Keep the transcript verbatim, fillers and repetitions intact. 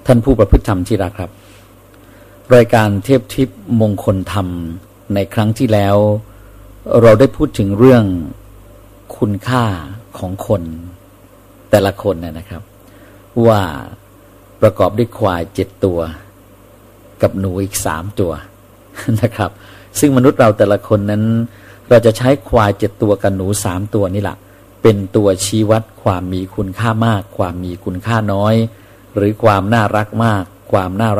ท่านผู้ประพฤติธรรมที่รักครับรายการเทพทิพย์มงคลธรรมในครั้งที่แล้วเราได้พูดถึงเรื่องคุณค่าของคนแต่ละคนนะครับว่าประกอบด้วยควายเจ็ดตัวกับหนูอีกสามตัวนะครับซึ่งมนุษย์เราแต่ละคนนั้นเราจะใช้ควายเจ็ดตัวกับหนูสามตัวนี่แหละเป็นตัวชี้วัดความมีคุณค่ามากความมีคุณค่าน้อยหรือความน่ารักมากความน่ารัก